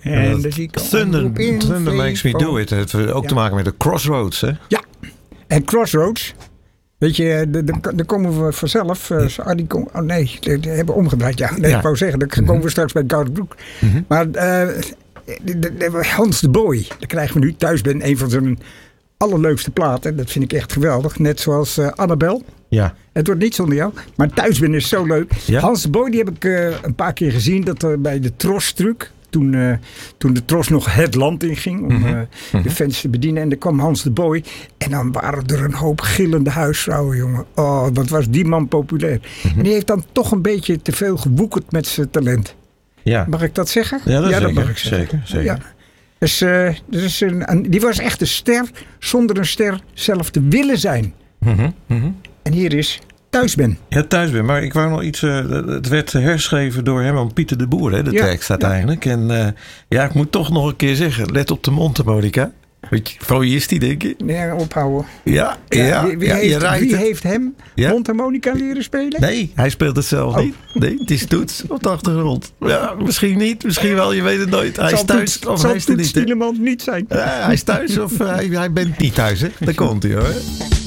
En dan zie ik Thunder Makes Me Do It. Het heeft ook te maken met de Crossroads, hè? Ja, en Crossroads. Weet je, daar komen we vanzelf. Nee, die hebben omgedraaid. Ja, nee, ik wou zeggen, daar komen we straks bij Garth Brooks. Maar Hans de Boy, daar krijgen we nu thuis ben. Een van zijn allerleukste platen. Dat vind ik echt geweldig. Net zoals Annabel. Ja. Het wordt niet zonder jou. Maar thuis ben is zo leuk. Ja? Hans de Boy, die heb ik een paar keer gezien. Dat bij de Tros-truc. Toen de Tros nog het land inging om de fans te bedienen. En er kwam Hans de Boy. En dan waren er een hoop gillende huisvrouwen, jongen. Oh, wat was die man populair. En die heeft dan toch een beetje te veel gewoekerd met zijn talent. Ja. Mag ik dat zeggen? Ja, dat mag ik zeggen. Zeker. Ja. Dus, die was echt een ster zonder een ster zelf te willen zijn. En hier is Thuis ben. Ja, Thuis ben. Maar ik wou nog iets... het werd herschreven door Herman Pieter de Boer, hè, de tekst uiteindelijk. En ik moet toch nog een keer zeggen. Let op de mondharmonica. Van wie is die, denk je? Nee, ophouden. Ja. Wie heeft hem mondharmonica leren spelen? Nee, hij speelt het zelf niet. Nee, het is Toets op de achtergrond. Ja, misschien niet, misschien wel, je weet het nooit. Hij is thuis of hij is er niet. Zal Toets niet zijn? Hij is thuis of hij bent niet thuis, hè? Daar komt hij, hoor.